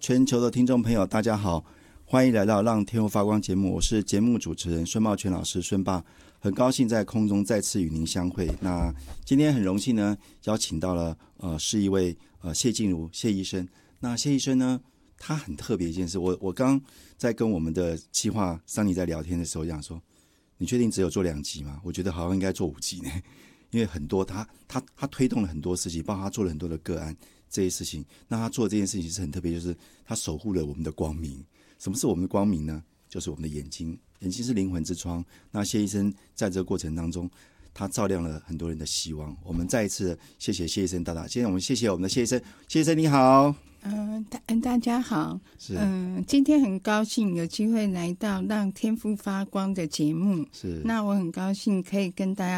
全球的听众朋友大家好，欢迎来到让天赋发光节目，我是节目主持人孙茂全老师孙爸，很高兴在空中再次与您相会。那今天很荣幸呢，邀请到了是一位谢静茹谢医生。那谢医生呢，他很特别一件事，我刚在跟我们的企划桑尼在聊天的时候讲说，你确定只有做2集吗？我觉得好像应该做5集呢，因为很多他推动了很多事情，包括他做了很多的个案这些事情。那他做的这件事情是很特别，就是他守护了我们的光明。什么是我们的光明呢？就是我们的眼睛，眼睛是灵魂之窗。那谢医生在这个过程当中，他照亮了很多人的希望。我们再一次谢谢谢医生大大。现在我们谢谢我们的谢医生，谢医生你好。 大家好。今天很高兴有机会来到让天赋发光的节目。 是， 那我很高兴可以跟大家